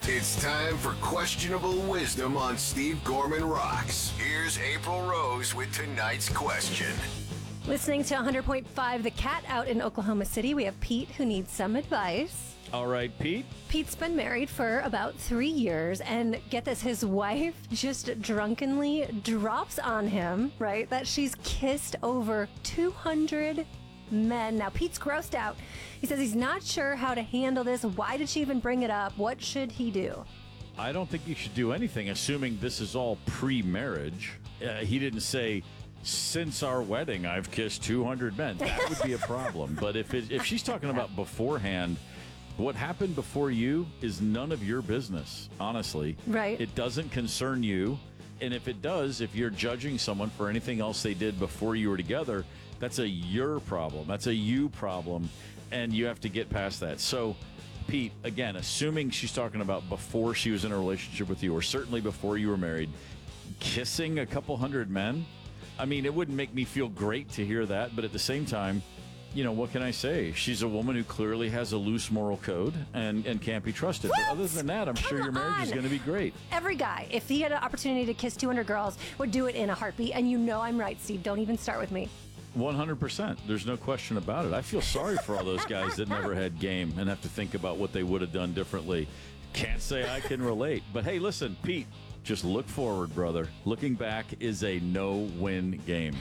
It's time for Questionable Wisdom on Steve Gorman Rocks. Here's April Rose with tonight's question. Listening to 100.5 The Cat out in Oklahoma City, we have Pete who needs some advice. All right, Pete. Pete's been married for about 3 years, and get this, his wife just drunkenly drops on him, right, that she's kissed over 200 men. Now, Pete's grossed out. He says he's not sure how to handle this. Why did she even bring it up? What should he do? I don't think you should do anything, assuming this is all pre-marriage. He didn't say, since our wedding, I've kissed 200 men. That would be a problem. But if she's talking about beforehand, what happened before you is none of your business, honestly. Right. It doesn't concern you. And if it does, if you're judging someone for anything else they did before you were together, that's a your problem. That's a you problem. And you have to get past that. So, Pete, again, assuming she's talking about before she was in a relationship with you, or certainly before you were married, kissing a couple hundred men, I mean, it wouldn't make me feel great to hear that. But at the same time, you know, what can I say? She's a woman who clearly has a loose moral code and can't be trusted. But other than that, I'm sure your marriage is going to be great. Every guy, if he had an opportunity to kiss 200 girls, would do it in a heartbeat. And you know I'm right, Steve. Don't even start with me. 100%. There's no question about it. I feel sorry for all those guys that never had game and have to think about what they would have done differently. Can't say I can relate. But hey, listen, Pete, just look forward, brother. Looking back is a no-win game.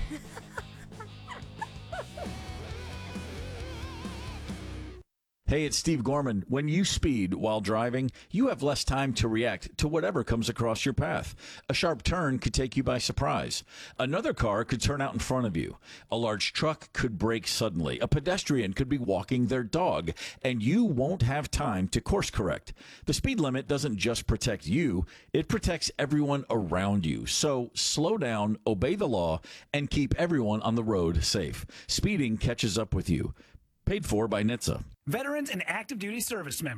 Hey, it's Steve Gorman. When you speed while driving, you have less time to react to whatever comes across your path. A sharp turn could take you by surprise. Another car could turn out in front of you. A large truck could brake suddenly. A pedestrian could be walking their dog, and you won't have time to course correct. The speed limit doesn't just protect you, it protects everyone around you. So slow down, obey the law, and keep everyone on the road safe. Speeding catches up with you. Paid for by NHTSA. Veterans and active duty service members.